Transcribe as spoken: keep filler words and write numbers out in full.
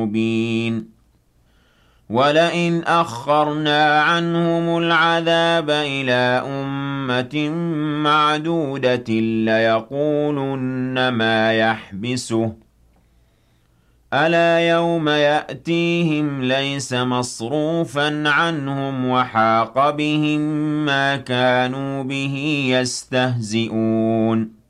مبين ولئن أخرنا عنهم العذاب إلى أمة معدودة ليقولن ما يحبسه ألا يوم يأتيهم ليس مصروفا عنهم وحاق بهم ما كانوا به يستهزئون